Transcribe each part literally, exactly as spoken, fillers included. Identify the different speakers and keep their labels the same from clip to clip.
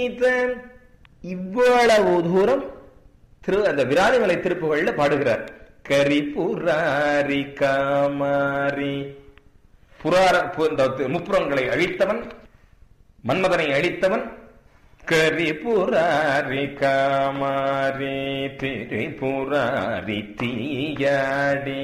Speaker 1: இவ்வளவு தூரம் திரு அந்த விராலிமலை திருப்புகள்ல பாடுகிறார். கரிபுராரி காமாரி புரார முப்புறங்களை அழித்தவன், மன்மதனை அழித்தவன். கரிபுராரி காமாரி திரிபுராரி தீயாடி.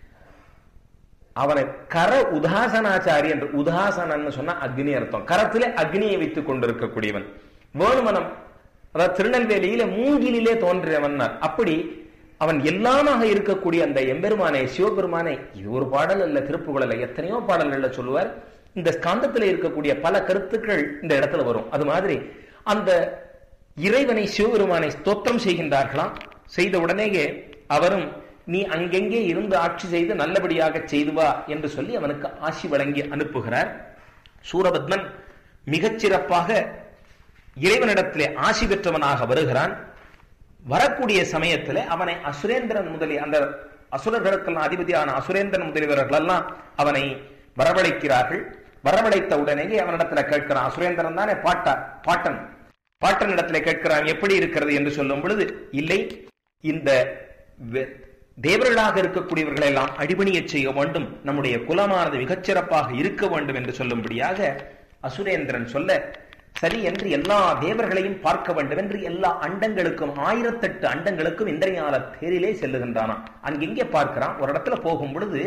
Speaker 1: அவனை கர உதாசனாச்சாரி என்று, உதாசனன்னு சொன்னா அக்னி அர்த்தம். கரத்திலே அக்னியை வைத்துக் கொண்டிருக்கக்கூடியவன். வேணுமனம் அதாவது திருநெல்வேலியில மூங்கிலே தோன்றியவன். அப்படி அவன் எல்லாமாக இருக்கக்கூடிய அந்த எம்பெருமானை, சிவபெருமானை, இது ஒரு பாடல் அல்ல, திருப்புகழ் அல்ல, எத்தனையோ பாடல்கள்ல சொல்லுவார். இந்த ஸ்காந்தத்தில் இருக்கக்கூடிய பல கருத்துக்கள் இந்த இடத்துல வரும். அது மாதிரி அந்த இறைவனை, சிவபெருமானை ஸ்தோத்திரம் செய்கின்றார்களாம். செய்த உடனேயே அவரும் நீ அங்கெங்கே இருந்து ஆட்சி செய்து நல்லபடியாக செய்து வா என்று சொல்லி அவனுக்கு ஆசி வழங்கி அனுப்புகிறார். சூரபத்மன் மிகச்சிறப்பாக இறைவனிடத்திலே ஆசி பெற்றவனாக வருகிறான். வரக்கூடிய சமயத்தில் அவனை அசுரேந்திரன் முதலிய அந்த அசுரர்களுக்கெல்லாம் அதிபதியான அசுரேந்திரன் முதலியவர்கள் எல்லாம் அவனை வரவழைக்கிறார்கள். வரவழைத்த உடனேயே அவனிடத்துல கேட்கிறான். அசுரேந்திரன் தானே பாட்டா பாட்டன் பாட்டன் இடத்துல கேட்கிறான், எப்படி இருக்கிறது என்று சொல்லும் பொழுது, இல்லை, இந்த தேவர்களாக இருக்கக்கூடியவர்களை எல்லாம் அடிபணிய செய்ய வேண்டும், நம்முடைய குலமானது மிகச்சிறப்பாக இருக்க வேண்டும் என்று சொல்லும்படியாக அசுரேந்திரன் சொல்ல, சரி என்று எல்லா தேவர்களையும் பார்க்க வேண்டும் என்று எல்லா அண்டங்களுக்கும், ஆயிரத்தெட்டு அண்டங்களுக்கும் இந்திரஞால தேரிலே செல்லுகின்றானாம். அங்கெங்கே பார்க்கிறான், ஒரு இடத்துல போகும் பொழுது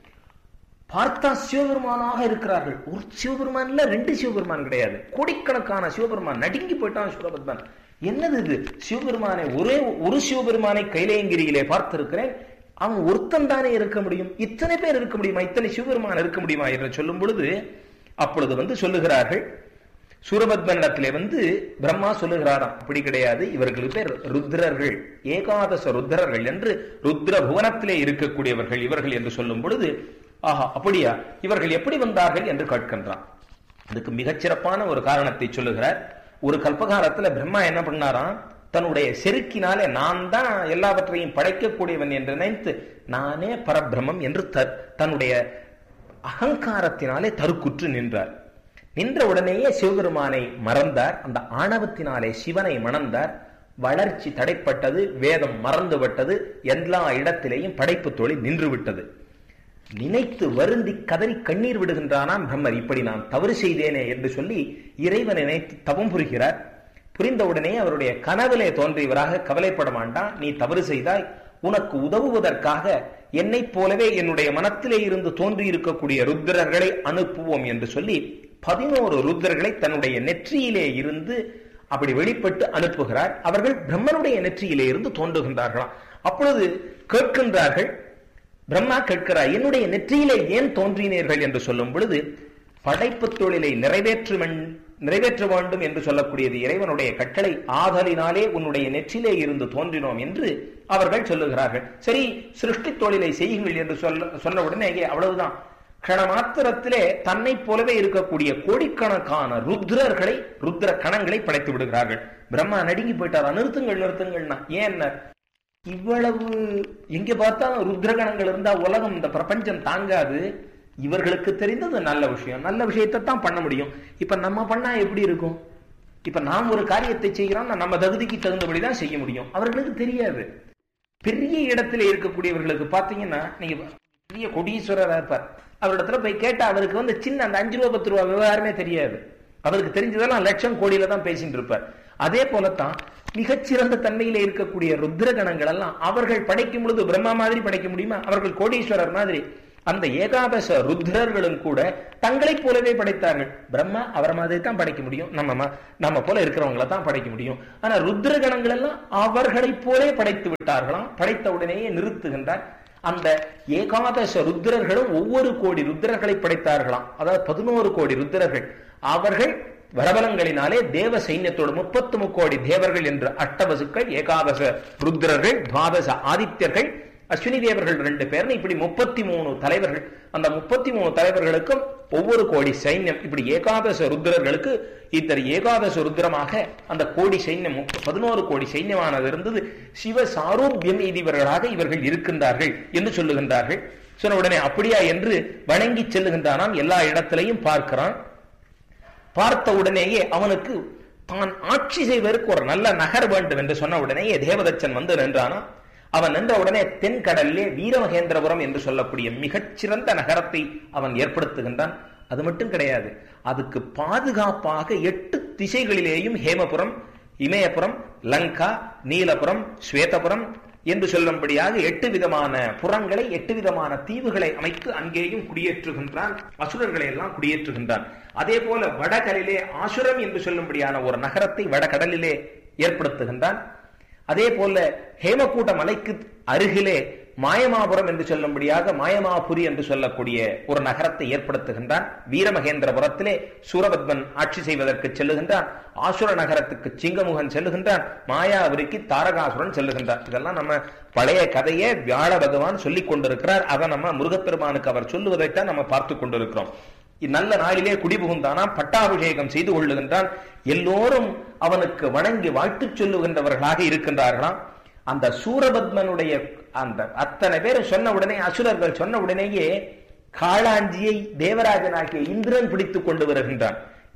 Speaker 1: பார்த்தா சிவபெருமானாக இருக்கிறார்கள். ஒரு சிவபெருமான் இல்ல, ரெண்டு சிவபெருமான் கிடையாது, கோடிக்கணக்கான சிவபெருமான். நடுங்கி போயிட்டான் சூரபத்மன். என்னது இது, சிவபெருமானை ஒரே ஒரு சிவபெருமானை கைலேயங்கிரியிலே பார்த்திருக்கிறேன், அவன் ஒருத்தன் தானே இருக்க முடியும், இத்தனை பேர் இருக்க முடியுமா, இத்தனை சிவபெருமான் இருக்க முடியுமா என்று சொல்லும் பொழுது அப்பொழுது வந்து சொல்லுகிறார்கள், சூரபத்மனிடத்திலே வந்து பிரம்மா சொல்லுகிறாராம், அப்படி கிடையாது, இவர்களுக்கு பேர் ருத்ரர்கள், ஏகாதச ருத்ரர்கள் என்று ருத்ர புவனத்திலே இருக்கக்கூடியவர்கள் இவர்கள் என்று சொல்லும் பொழுது, ஆஹா அப்படியா, இவர்கள் எப்படி வந்தார்கள் என்று கேட்கின்றான். அதுக்கு மிகச்சிறப்பான ஒரு காரணத்தை சொல்லுகிறார். ஒரு கல்பகாலத்துல பிரம்மா என்ன பண்ணாராம், தன்னுடைய செருக்கினாலே நான் தான் எல்லாவற்றையும் படைக்கக்கூடியவன் என்று நினைத்து நானே பரபிரம்மம் என்று தன்னுடைய அகங்காரத்தினாலே தருக்குற்று நின்றார். நின்ற உடனேயே சிவபெருமானை மறந்தார். அந்த ஆணவத்தினாலே சிவனை மணந்தார். வளர்ச்சி தடைப்பட்டது, வேதம் மறந்துவிட்டது, எல்லா இடத்திலேயும் படைப்பு தொழில் நின்று விட்டது. நினைத்து வருந்தி கதறி கண்ணீர் விடுகின்றானாம் பிரம்மர், இப்படி நான் தவறு செய்தேனே என்று சொல்லி இறைவனை நினைத்து தவம் புரிகிறார். புரிந்தவுடனே அவருடைய கனவிலே தோன்றியவராக, கவலைப்பட மாட்டான், நீ தவறு செய்தாய், உனக்கு உதவுவதற்காக என்னைப் போலவே என்னுடைய மனத்திலே இருந்து தோன்றி இருக்கக்கூடிய ருத்ரர்களை அனுப்புவோம் என்று சொல்லி பதினோரு ருத்ரர்களை தன்னுடைய நெற்றியிலே இருந்து அப்படி வெளிப்பட்டு அனுப்புகிறார். அவர்கள் பிரம்மனுடைய நெற்றியிலே இருந்து தோன்றுகின்றார்களாம். அப்பொழுது கேட்கின்றார்கள், பிரம்மா கேட்கிறார், என்னுடைய நெற்றியிலே ஏன் தோன்றினீர்கள் என்று சொல்லும் பொழுது, படைப்பு தொழிலை நிறைவேற்று நிறைவேற்ற வேண்டும் என்று சொல்லக்கூடியது இறைவனுடைய கட்டளை ஆதலினாலே உன்னுடைய நெற்றிலே இருந்து தோன்றினோம் என்று அவர்கள் சொல்லுகிறார்கள். சரி, சிருஷ்டி தொழிலை செய்யுங்கள் என்று சொல்ல சொன்ன உடனே அவ்வளவுதான், கண மாத்திரத்திலே தன்னை போலவே இருக்கக்கூடிய கோடிக்கணக்கான ருத்ரர்களை, ருத்ர கணங்களை படைத்து விடுகிறார்கள். பிரம்மா நடுங்கி போயிட்டாரா, நிறுத்துங்கள் நிறுத்துங்கள்னா. ஏன், இவ்வளவு எங்க பார்த்தாலும் ருத்ரகணங்கள் இருந்தா உலகம், இந்த பிரபஞ்சம் தாங்காது. இவர்களுக்கு தெரிந்தது நல்ல விஷயம், நல்ல விஷயத்தை தான் பண்ண முடியும். இப்ப நம்ம பண்ணா எப்படி இருக்கும், இப்ப நாம் ஒரு காரியத்தை செய்கிறோம், நம்ம தகுதிக்கு தகுந்தபடிதான் செய்ய முடியும். அவர்களுக்கு தெரியாது. பெரிய இடத்துல இருக்கக்கூடியவர்களுக்கு பாத்தீங்கன்னா, நீங்க பெரிய கொடீஸ்வரர் இருப்பார், அவரிடத்துல போய் கேட்டா அவருக்கு வந்து சின்ன அந்த அஞ்சு ரூபா பத்து ரூபா விவகாரமே தெரியாது. அவருக்கு தெரிஞ்சதெல்லாம் லட்சம் கோடியில தான் பேசிட்டு இருப்பார். அதே போலத்தான் மிகச்சிறந்த தன்மையில இருக்கக்கூடிய ருத்ரகணங்கள் எல்லாம் அவர்கள் படைக்கும் பொழுது பிரம்மா மாதிரி படைக்க முடியுமா? அவர்கள் கோடீஸ்வரர் மாதிரி. அந்த ஏகாதச ருத்ரர்களும் கூட தங்களை போலவே படைத்தார்கள். பிரம்மா அவரை மாதிரி தான் படைக்க முடியும், நம்ம நம்ம போல இருக்கிறவங்களை தான் படைக்க முடியும். ஆனா ருத்ரகணங்கள் எல்லாம் அவர்களை போலே படைத்து விட்டார்களாம். படைத்த உடனேயே நிறுத்துகின்றார். அந்த ஏகாதச ருத்ரர்களும் ஒவ்வொரு கோடி ருத்ரர்களை படைத்தார்களாம். அதாவது பதினோரு கோடி ருத்ரர்கள். அவர்கள் வரபலங்களினாலே தேவ சைன்யத்தோடு முப்பத்து முக்கோடி தேவர்கள் என்று அஷ்டவசுக்கள், ஏகாதச ருத்ரர்கள், துவாதச ஆதித்யர்கள், அஸ்வினி தேவர்கள் ரெண்டு பேர், இப்படி முப்பத்தி மூணு தலைவர்கள். அந்த முப்பத்தி மூணு தலைவர்களுக்கும் ஒவ்வொரு கோடி சைன்யம். இப்படி ஏகாதச ருத்ரர்களுக்கு இத்தனை ஏகாதச ருத்ரமாக அந்த கோடி சைன்யம் பதினோரு கோடி சைன்யமானது இருந்தது. சிவ சாரூபியம் எய்தியவர்களாக இவர்கள் இருக்கின்றார்கள் என்று சொல்லுகின்றார்கள். சொன்ன உடனே அப்படியா என்று வணங்கி செல்லுகின்றானாம். எல்லா இடத்திலையும் பார்க்கிறான். பார்த்த உடனேயே அவனுக்கு தான் ஆட்சி செய்வதற்கு ஒரு நல்ல நகர் வேண்டும் என்று சொன்ன உடனே தேவதச்சன் வந்து நின்றானா. அவன் நின்ற உடனே தென்கடலிலே வீரமகேந்திரபுரம் என்று சொல்லக்கூடிய மிகச்சிறந்த நகரத்தை அவன் ஏற்படுத்துகின்றான். அது மட்டும் கிடையாது, அதுக்கு பாதுகாப்பாக எட்டு திசைகளிலேயும் ஹேமபுரம், இமயபுரம், லங்கா, நீலபுரம், ஸ்வேதபுரம் என்று சொல்லும்படியாக எட்டு விதமான புறங்களை, எட்டு விதமான தீவுகளை அமைத்து அங்கேயும் குடியேற்றுகின்றான். அசுரர்களை எல்லாம் குடியேற்றுகின்றான். அதே போல வடகடலிலே ஆசுரம் என்று சொல்லும்படியான ஒரு நகரத்தை வடகடலிலே ஏற்படுத்துகின்றான். அதே போல ஹேமக்கூட்ட மலைக்கு அருகிலே மாயமாபுரம் என்று சொல்லும்படியாக மாயமாபுரி என்று சொல்லக்கூடிய ஒரு நகரத்தை ஏற்படுத்துகின்றான். வீரமகேந்திரபுரத்திலே சூரபத்மன் ஆட்சி செய்வதற்கு செல்லுகின்றான். ஆசுர நகரத்துக்கு சிங்கமுகன் செல்லுகின்றான். மாயாபுரிக்கு தாரகாசுரன் செல்லுகின்றான். இதெல்லாம் நம்ம பழைய கதையை வியாழ பகவான் சொல்லிக் கொண்டிருக்கிறார். அதை நம்ம முருகப்பெருமானுக்கு அவர் சொல்லுவதைத்தான் நம்ம பார்த்து கொண்டிருக்கிறோம். நல்ல நாளிலே குடிபுகுந்தானா, பட்டாபிஷேகம் செய்து கொள்ளுகின்றான். எல்லோரும் அவனுக்கு வணங்கி வாழ்த்து சொல்லுகின்றவர்களாக இருக்கின்றார்களாம். அந்த சூரபத்மனுடைய அந்த அத்தனை பேர் சொன்ன உடனே, அசுரர்கள் சொன்ன உடனேயே காளாஞ்சியை தேவராஜனாகிய இந்திரன் பிடித்துக் கொண்டு வருகின்றான்.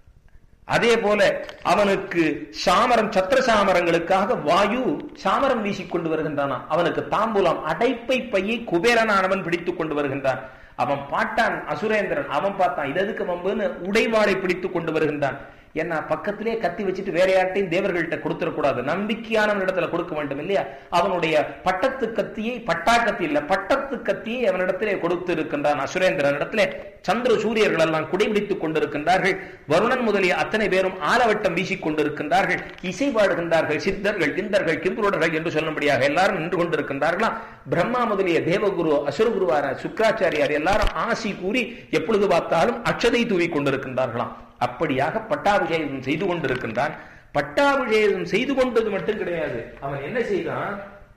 Speaker 1: அதே போல அவனுக்கு சாமரம், சத்திர சாமரங்களுக்காக வாயு சாமரம் வீசிக் கொண்டு வருகின்றானா. அவனுக்கு தாம்பூலம், அடைப்பை பையை குபேரனானவன் பிடித்துக் கொண்டு வருகின்றான். அவன் பாட்டான் அசுரேந்திரன், அவன் பார்த்தான் இதற்கு மம்புன்னு உடைவாளை பிடித்துக் கொண்டு வருகின்றான். ஏன்னா பக்கத்திலே கத்தி வச்சுட்டு வேற யார்ட்டையும் தேவர்கள்ட்ட கொடுத்துடக்கூடாது, நம்பிக்கையான இடத்துல கொடுக்க வேண்டும் இல்லையா. அவனுடைய பட்டத்து கத்தியை, பட்டா கத்தி இல்ல பட்டத்து கத்தியை அவனிடத்திலே கொடுத்து இருக்கின்றான். அசுரேந்திரன் இடத்திலே சந்திர சூரியர்கள் எல்லாம் குடைபிடித்துக் கொண்டிருக்கின்றார்கள். வருணன் முதலிய அத்தனை பேரும் ஆலவட்டம் வீசிக் கொண்டிருக்கின்றார்கள். இசை பாடுகின்றார்கள். சித்தர்கள், கிந்தர்கள், கிம்புருடர்கள் என்று சொல்லும்படியாக எல்லாரும் நின்று கொண்டிருக்கின்றார்களாம். பிரம்மா முதலிய தேவகுரு, அசுரகுருவார சுக்ராச்சாரியார் எல்லாரும் ஆசி கூறி எப்பொழுது பார்த்தாலும் அக்ஷதை தூவி கொண்டிருக்கின்றார்களாம். அப்படியாக பட்டாபிஷேகம் செய்து கொண்டிருக்கின்றான். பட்டாபிஷேகம் செய்து கொண்டது மட்டும் கிடையாது, அவன் என்ன செய்தான்,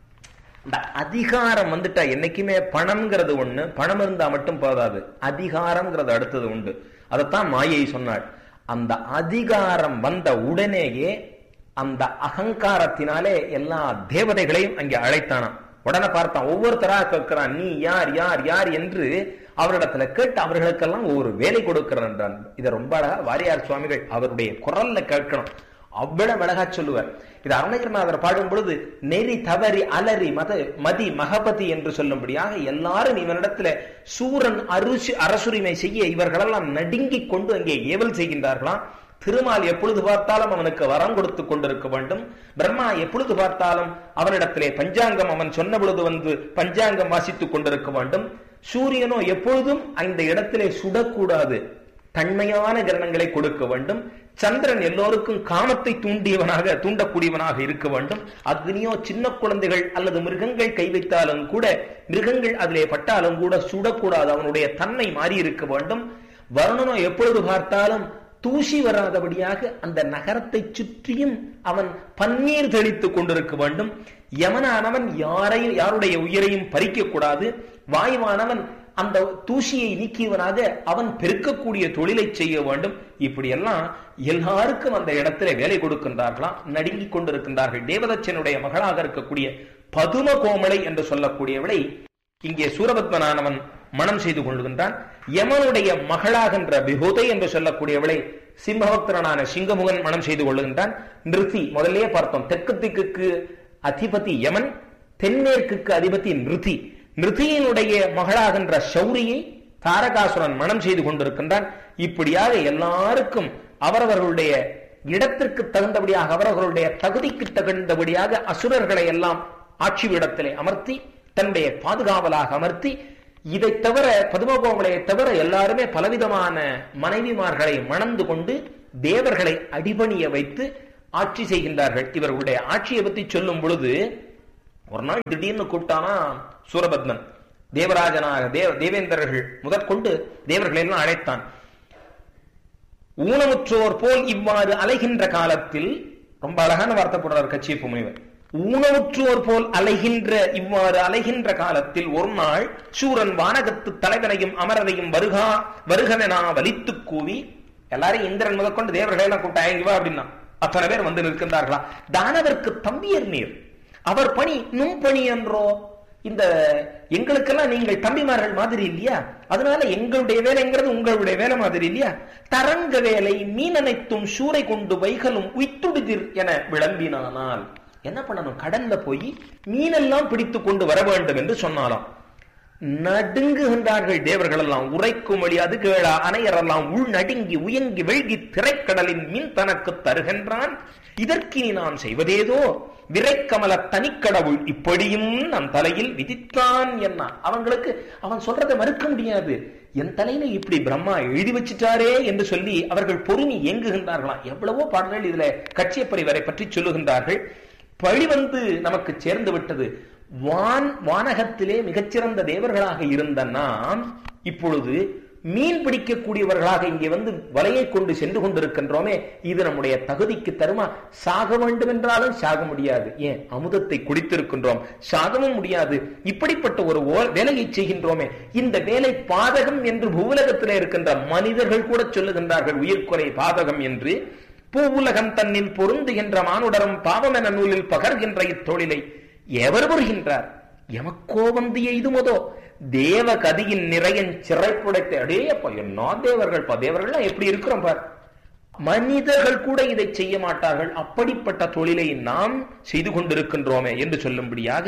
Speaker 1: இந்த அதிகாரம் வந்துட்டா என்னைக்குமே பணம்ங்கிறது ஒண்ணு, பணம் இருந்தா மட்டும் போதாது, அதிகாரம்ங்கிறது அடுத்தது உண்டு. அதைத்தான் மாயை சொன்னாள். அந்த அதிகாரம் வந்த உடனேயே அந்த அகங்காரத்தினாலே எல்லா தேவதைகளையும் அங்கே அழைத்தானாம். உடனே பார்த்தான், ஒவ்வொருத்தரா கேட்கிறான், நீ யார் யார் யார் என்று அவரிடத்துல கேட்டு அவர்களுக்கெல்லாம் ஒரு வேலை கொடுக்கிறான் என்றான். இதை ரொம்ப அழகா வாரியார் சுவாமிகள் அவருடைய குரல்ல கேட்கணும், அவ்வளவு அழகா சொல்லுவார். இது அருணகிரிநாதர் பாடும் பொழுது நெறி தவறி அலறி மத மதி மகபதி என்று சொல்லும்படியாக எல்லாரும் இவனிடத்துல சூரன் அருசு அரசுரிமை செய்ய இவர்களெல்லாம் நடுங்கிக் கொண்டு அங்கே ஏவல் செய்கின்றார்களாம். திருமால் எப்பொழுது பார்த்தாலும் அவனுக்கு வரம் கொடுத்து கொண்டிருக்க வேண்டும். பிரம்மா எப்பொழுது பார்த்தாலும் அவனிடத்திலே பஞ்சாங்கம் அவன் சொன்ன பொழுது வந்து பஞ்சாங்கம் வாசித்துக் கொண்டிருக்க வேண்டும். சூரியனோ எப்பொழுதும் அந்த இடத்திலே சுடக்கூடாது, தன்மையான கிரணங்களை கொடுக்க வேண்டும். சந்திரன் எல்லோருக்கும் காமத்தை தூண்டியவனாக தூண்டக்கூடியவனாக இருக்க வேண்டும். அக்னியோ சின்ன குழந்தைகள் அல்லது மிருகங்கள் கை வைத்தாலும் கூட, மிருகங்கள் அதிலே பட்டாலும் கூட சுடக்கூடாது, அவனுடைய தன்மை மாறி இருக்க வேண்டும். வருணனோ எப்பொழுது பார்த்தாலும் தூசி வராதபடியாக அந்த நகரத்தை சுற்றியும் அவன் பன்னீர் தெளித்துக் கொண்டிருக்க வேண்டும். யமனானவன் யாரையும் யாருடைய உயிரையும் பறிக்க கூடாது. வாயுவானவன் அந்த தூசியை நீக்கியவனாக அவன் பெருக்கக்கூடிய தொழிலை செய்ய வேண்டும். இப்படி எல்லாம் எல்லாருக்கும் அந்த இடத்திலே வேலை கொடுக்கின்றார்களாம், நடுங்கிக் கொண்டிருக்கின்றார்கள். தேவதச்சனுடைய மகளாக இருக்கக்கூடிய பதும கோமலை என்று சொல்லக்கூடியவளை இங்கே சூரபத்மனானவன் மனம் செய்து கொள்கின்றான். யமனுடைய மகளாகின்ற விபூதை என்று சொல்லக்கூடியவளை சிம்மபக்தரனான சிங்கமுகன் மனம் செய்து கொள்ளுகின்றான். நிருதி முதலே பார்த்தோம், தெற்கு திக்குக்கு அதிபதி யமன், தென்மேற்குக்கு அதிபதி நிருதி. நிருதியினுடைய மகளாகின்ற சௌரியை தாரகாசுரன் மனம் செய்து கொண்டிருக்கின்றான். இப்படியாக எல்லாருக்கும் அவரவர்களுடைய இடத்திற்கு தகுந்தபடியாக, அவரவர்களுடைய தகுதிக்கு தகுந்தபடியாக அசுரர்களை எல்லாம் ஆட்சி இடத்திலே அமர்த்தி தன்னுடைய பாதுகாவலாக அமர்த்தி, இதை தவிர பதுமகோமலையை தவிர எல்லாருமே பலவிதமான மனைவிமார்களை மணந்து கொண்டு தேவர்களை அடிபணிய வைத்து ஆட்சி செய்கின்றார்கள். இவர்களுடைய ஆட்சியை பற்றி சொல்லும் பொழுது ஒரு நாள் திடீர்னு கூப்பிட்டானா சூரபத்மன் தேவராஜனாக தேவ தேவேந்திரர்கள் முதற்கொண்டு தேவர்களை எல்லாம் அழைத்தான். ஊனமுற்றோர் போல் இவ்வாறு அலைகின்ற காலத்தில், ரொம்ப அழகான வார்த்தை போடுறார் கச்சியப்ப முனிவர், ஊனமுற்றோர் போல் அலைகின்ற இவ்வாறு அலைகின்ற காலத்தில் ஒரு நாள் சூரன் வானகத்து தலைவனையும் அமரரையும் வருகா வருகவெனா வலித்து கூவி, எல்லாரையும் இந்திரன் முதற்கொண்டு தேவர்களை எல்லாம் கூட்டாயங்கிவா அப்படின்னா அத்தனை பேர் வந்து நிற்கின்றார்களா. தானவர்க்கு தம்பியர் நீர், அவர் பணி நும் பணி என்றோ, இந்த எங்களுக்கெல்லாம் நீங்கள் தம்பிமார்கள் மாதிரி இல்லையா, அதனால எங்களுடைய வேலைங்கிறது உங்களுடைய வேலை மாதிரி இல்லையா, தரங்க வேலை மீன் அனைத்தும் சூறை கொண்டு வைகளும் உய்த்துடுதிர் என விளம்பினானால் என்ன பண்ணணும், கடல்ல போய் மீனெல்லாம் பிடித்து கொண்டு வர வேண்டும் என்று சொன்னாலாம். நடுங்குகின்றார்கள் தேவர்கள் எல்லாம். உரைக்கும் வழி அது கேளா அணையரெல்லாம் உள் நடுங்கி உயங்கி வெள்கி திரைக்கடலின் மீன் தனக்கு தருகின்றான், இதற்கினி நாம் செய்வதேதோ, விரைக்கமல தனிக்கடவுள் இப்படியும் நம் தலையில் விதித்தான் என்ன. அவங்களுக்கு அவன் சொல்றதை மறுக்க முடியாது. என் தலையில இப்படி பிரம்மா எழுதி வச்சிட்டாரே என்று சொல்லி அவர்கள் பொறுமி இயங்குகின்றார்களாம். எவ்வளவோ பாடல்கள் இதுல கட்சியப்பரிவரை பற்றி சொல்லுகின்றார்கள். பழி வந்து நமக்கு சேர்ந்து விட்டது. வான் வானகத்திலே மிகச்சிறந்த தேவர்களாக இருந்த நாம் இப்பொழுது மீன் பிடிக்கக்கூடியவர்களாக இங்கே வந்து வலையை கொண்டு சென்று கொண்டிருக்கின்றோமே, இது நம்முடைய தகுதிக்கு தருமா? சாக வேண்டும் என்றாலும் சாக முடியாது. ஏன், அமுதத்தை குடித்திருக்கின்றோம், சாகவும் முடியாது. இப்படிப்பட்ட ஒரு வேலையை செய்கின்றோமே, இந்த வேலை பாதகம் என்று பூவுலகத்திலே இருக்கின்ற மனிதர்கள் கூட சொல்லுகின்றார்கள், உயிர்குறை பாதகம் என்று. பூவுலகம் தன்னில் பொருந்துகின்ற மானுடரும் பாவம் என நூலில் பகர்கின்ற இத்தொழிலை எவர் வருகின்றார்? எமக்கோ வந்து எய்துமதோ தேவ கதியின் நிறையன் சிறைப்புடைத்த. அடேயப்பா, என்ன தேவர்கள் பா, தேவர்கள் எப்படி இருக்கிறோம் பார். மனிதர்கள் கூட இதை செய்ய மாட்டார்கள். அப்படிப்பட்ட தொழிலை நாம் செய்து கொண்டிருக்கின்றோமே என்று சொல்லும்படியாக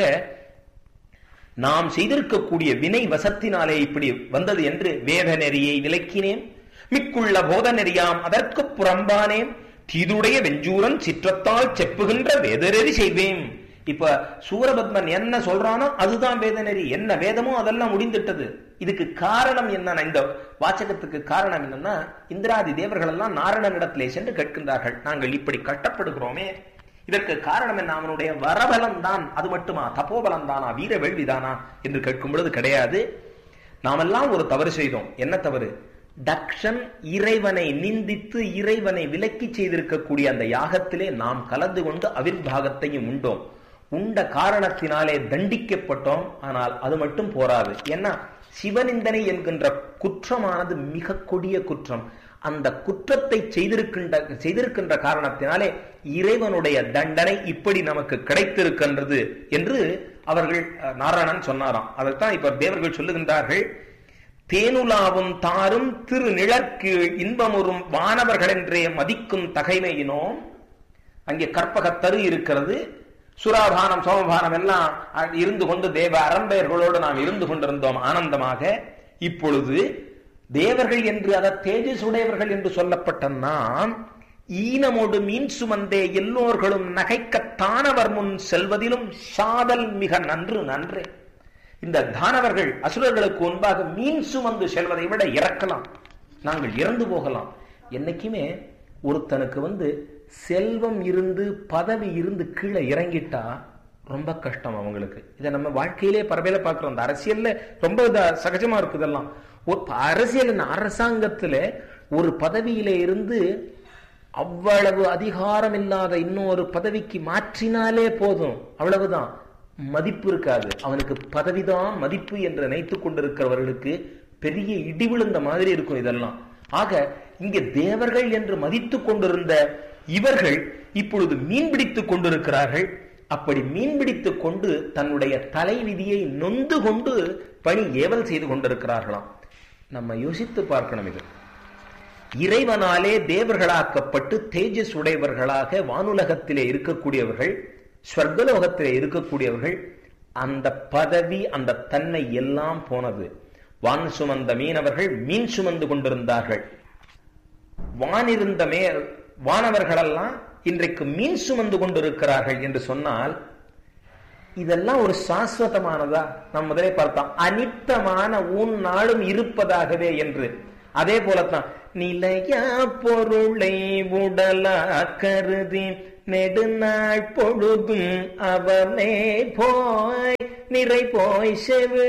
Speaker 1: நாம் செய்திருக்கக்கூடிய வினை வசத்தினாலே இப்படி வந்தது என்று வேத நெறியை விலக்கினேன், மிக்குள்ள போத நெறியாம் அதற்கு புறம்பானேன், தீதுடைய வெஞ்சூரன் சிற்றத்தால் செப்புகின்ற வேதநெறி செய்வேன். இப்ப சூரபத்மன் என்ன சொல்றானோ அதுதான் வேதநெறி. என்ன வேதமோ அதெல்லாம் முடிந்துட்டது. இதுக்கு காரணம் என்னன்னா, இந்த வாசகத்துக்கு காரணம் என்னன்னா, இந்திராதி தேவர்கள் எல்லாம் நாரணனிடத்திலே சென்று கேட்கின்றார்கள், நாங்கள் இப்படி கட்டப்படுகிறோமே, இதற்கு காரணம் என்ன? அவனுடைய வரபலம் தான். அது மட்டுமா, தப்போபலம் தானா, வீர வேள்விதானா என்று கேட்கும் பொழுது கிடையாது. நாமெல்லாம் ஒரு தவறு செய்தோம். என்ன தவறு? தக்ஷன் இறைவனை நிந்தித்து இறைவனை விலக்கி செய்திருக்கக்கூடிய அந்த யாகத்திலே நாம் கலந்து கொண்டு அவிர்வாகத்தையும் உண்டோம். உண்ட காரணத்தினாலே தண்டிக்கப்பட்டோம். ஆனால் அது மட்டும் போராது. ஏன்னா சிவநிந்தனை என்கின்ற குற்றமானது மிக கொடிய குற்றம். அந்த குற்றத்தை செய்திருக்கின்ற செய்திருக்கின்ற காரணத்தினாலே இறைவனுடைய தண்டனை இப்படி நமக்கு கிடைத்திருக்கின்றது என்று அவர்கள் நாராயணன் சொன்னாராம். அதைத்தான் இப்ப தேவர்கள் சொல்லுகின்றார்கள், தேனுலாவும் தாரும் திரு நிழற்கு இன்பமுறும் வானவர்கள் என்றே மதிக்கும் தகைமையினோம். அங்கே கற்பகத்தரு இருக்கிறது, சுராபானம் சோமபானம் எல்லாம் இருந்து கொண்டு தேவ அரம்பெயர்களோடு நாம் இருந்து கொண்டிருந்தோம் ஆனந்தமாக. இப்பொழுது தேவர்கள் என்று அத தேஜஸ் உடையவர்கள் என்று சொல்லப்பட்ட நாம் ஈனமோடு மீன் சுமந்தே எல்லோர்களும் நகைக்கத்தானவர் முன் செல்வதிலும் சாதல் மிக நன்று நன்றே. இந்த தானவர்கள் அசுரர்களுக்கு முன்பாக மீன் சுமந்து செல்வதை விட இறக்கலாம், நாங்கள் இறந்து போகலாம். என்னைக்குமே ஒருத்தனுக்கு வந்து செல்வம் இருந்து பதவி இருந்து கீழே இறங்கிட்டா ரொம்ப கஷ்டம் அவங்களுக்கு. இதை நம்ம வாழ்க்கையிலே பரவையில பார்க்கிறோம். இந்த அரசியல்ல ரொம்ப சகஜமா இருக்கு இதெல்லாம். ஒரு அரசியல் அரசாங்கத்துல ஒரு பதவியில இருந்து அவ்வளவு அதிகாரம் இல்லாத இன்னொரு பதவிக்கு மாற்றினாலே போதும், அவ்வளவுதான், மதிப்பு இருக்காது. அவனுக்கு பதவிதான் மதிப்பு என்று நினைத்துக் கொண்டிருக்கிறவர்களுக்கு பெரிய இடி விழுந்த மாதிரி இருக்கும் இதெல்லாம். ஆக இங்கே தேவர்கள் என்று மதித்துக் கொண்டிருந்த இவர்கள் இப்பொழுது மீன்பிடித்துக் கொண்டிருக்கிறார்கள். அப்படி மீன்பிடித்துக் கொண்டு தன்னுடைய தலைவிதியை நொந்து கொண்டு பணி ஏவல் செய்து கொண்டிருக்கிறார்களாம். நம்ம யோசித்து பார்க்கணும். இது இறைவனாலே தேவர்களாக்கப்பட்டு தேஜஸ் உடையவர்களாக வானுலகத்திலே இருக்கக்கூடியவர்கள், ஸ்வர்கலோகத்திலே இருக்கக்கூடியவர்கள், அந்த பதவி அந்த தன்மை எல்லாம் போனது. வான் சுமந்த மீனவர்கள் மீன் சுமந்து கொண்டிருந்தார்கள். வானிருந்த மே வானவர்களெல்லாம் இன்றைக்கு மீன் சுமந்து கொண்டிருக்கிறார்கள் என்று சொன்னால் இதெல்லாம் ஒரு சாஸ்வதமானதா? நாம் முதலே பார்த்தோம், அனித்தமான உன் நாளும் இருப்பதாகவே என்று. அதே போலத்தான் நிலையா பொருளை உடலா கருதி நெடுநாள் பொழுதும் அவனே போய் நிறை போய் செவி